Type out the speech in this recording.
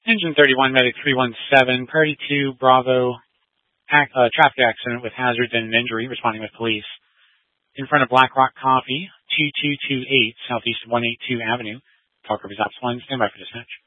Engine 31, Medic 317, Priority 2, Bravo, traffic accident with hazards and an injury, responding with police. In front of Black Rock Coffee, 2228 Southeast 182 Avenue. Talk Rivers Ops 1, stand by for dispatch.